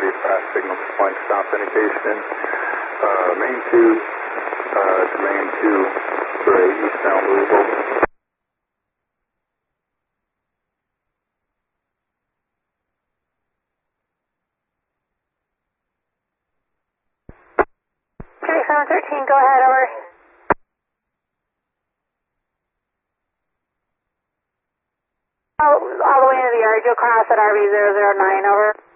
visibility of fast signal flying stop indication. Main 2 to main 2 for a eastbound Louisville. Okay, 713, go ahead, over. All the way into the yard, you'll cross at RV009, over.